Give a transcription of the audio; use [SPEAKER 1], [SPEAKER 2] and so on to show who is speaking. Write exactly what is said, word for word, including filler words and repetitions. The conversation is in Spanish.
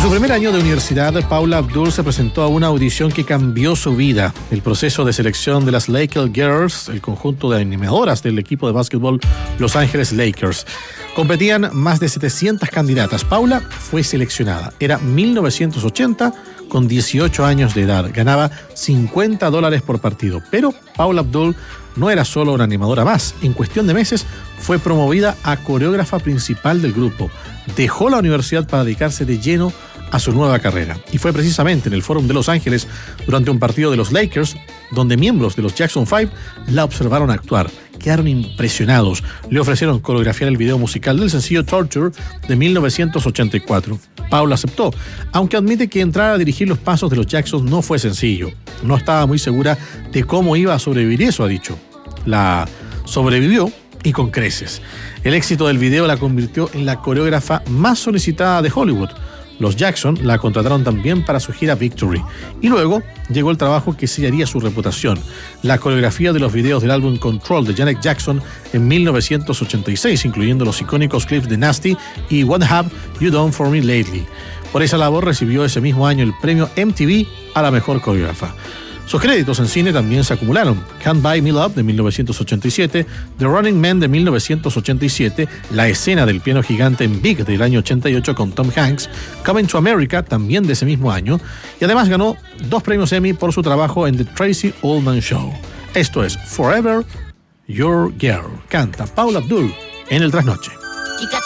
[SPEAKER 1] su primer año de universidad, Paula Abdul se presentó a una audición que cambió su vida. El proceso de selección de las Laker Girls, el conjunto de animadoras del equipo de básquetbol Los Ángeles Lakers. Competían más de setecientas candidatas. Paula fue seleccionada. Era mil novecientos ochenta, con dieciocho años de edad. Ganaba cincuenta dólares por partido. Pero Paula Abdul no era solo una animadora más. En cuestión de meses fue promovida a coreógrafa principal del grupo. Dejó la universidad para dedicarse de lleno a su nueva carrera. Y fue precisamente en el Fórum de Los Ángeles, durante un partido de los Lakers, donde miembros de los Jackson Five la observaron actuar. Quedaron impresionados. Le ofrecieron coreografiar el video musical del sencillo Torture de mil novecientos ochenta y cuatro. Paula aceptó, aunque admite que entrar a dirigir los pasos de los Jackson no fue sencillo. No estaba muy segura de cómo iba a sobrevivir eso, ha dicho. La sobrevivió y con creces. El éxito del video la convirtió en la coreógrafa más solicitada de Hollywood. Los Jackson la contrataron también para su gira Victory. Y luego llegó el trabajo que sellaría su reputación: la coreografía de los videos del álbum Control de Janet Jackson en mil novecientos ochenta y seis, incluyendo los icónicos clips de Nasty y What Have You Done For Me Lately. Por esa labor recibió ese mismo año el premio M T V a la mejor coreógrafa. Sus créditos en cine también se acumularon: Can't Buy Me Love de mil novecientos ochenta y siete, The Running Man de mil novecientos ochenta y siete, la escena del piano gigante en Big del año ochenta y ocho con Tom Hanks, Coming to America también de ese mismo año, y además ganó dos premios Emmy por su trabajo en The Tracy Ullman Show. Esto es Forever Your Girl. Canta Paula Abdul en el Trasnoche.